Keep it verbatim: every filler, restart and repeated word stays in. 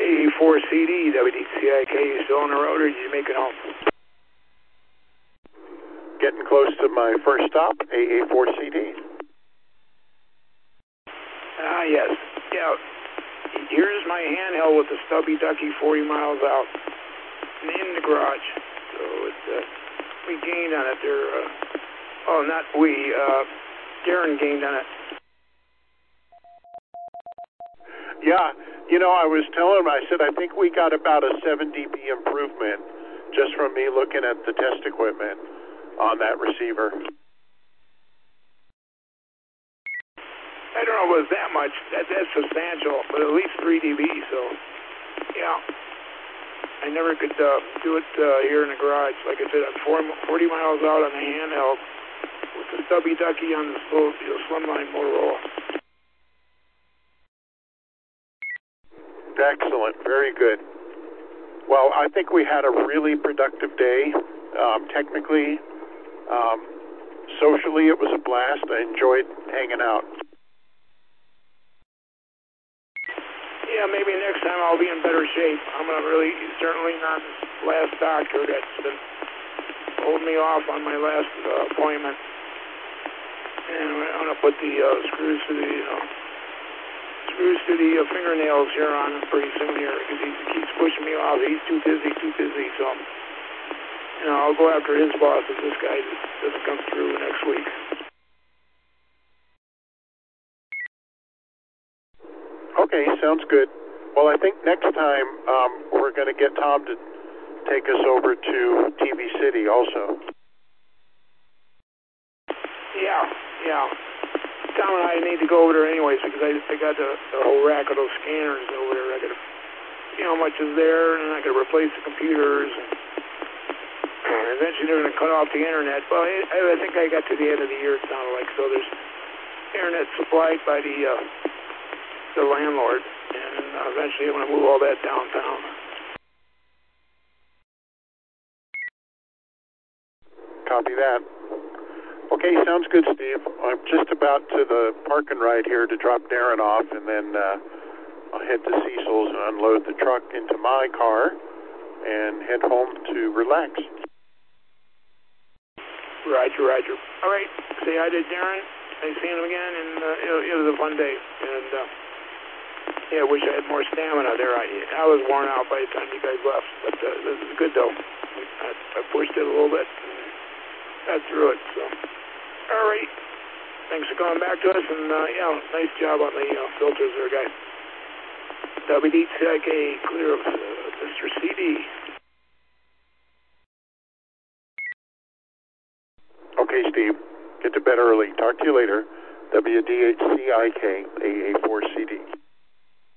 A A four C D, W D C I K, you still on the road, or did you make it home? Getting close to my first stop, A A four C D. Ah, yes. Yeah. Here's my handheld with the Stubby Ducky forty miles out and in the garage. So it's, uh, we gained on it there. Uh, oh, not we. Uh, Darren gained on it. Yeah. You know, I was telling him, I said, I think we got about a seven D B improvement just from me looking at the test equipment on that receiver. I don't know if it was that much. That, that's substantial, but at least three D B, so, yeah. I never could uh, do it uh, here in the garage. Like I said, I'm forty miles out on the handheld with the Stubby Ducky on the slow, you know, Slimline Motorola. Excellent. Very good. Well, I think we had a really productive day. Um, technically, um, socially, it was a blast. I enjoyed hanging out. Yeah, maybe next time I'll be in better shape. I'm going to really, certainly not this last doctor that's been holding me off on my last uh, appointment. And I'm going to put the uh, screws to the, you know, screws to the uh, fingernails here on him pretty soon here, because he keeps pushing me off. He's too busy, too busy, so, you know, I'll go after his boss if this guy doesn't come through next week. Okay, sounds good. Well, I think next time um, we're going to get Tom to take us over to T V City also. Yeah, yeah. Tom and I need to go over there anyways, because I, I got the, the whole rack of those scanners over there. I got to see how much is there, and then I got to replace the computers. And, and eventually they're going to cut off the internet. Well, I, I think I got to the end of the year, it sounded like. So there's internet supplied by the uh, the landlord, and uh, eventually I'm going to move all that downtown. Copy that. Okay, sounds good, Steve. I'm just about to the park and ride here to drop Darren off, and then uh, I'll head to Cecil's and unload the truck into my car and head home to relax. Roger, Roger. All right, say hi to Darren. Nice seeing him again, and uh, it, it was a fun day. And uh, yeah, I wish I had more stamina there. I, I was worn out by the time you guys left, but uh, this is good though. I, I pushed it a little bit and got through it. So, all right. Thanks for coming back to us, and uh, yeah, nice job on the uh, filters there, guy. W D C I K clear of uh, Mister C D. Okay, Steve. Get to bed early. Talk to you later. W D C I K A A four C D.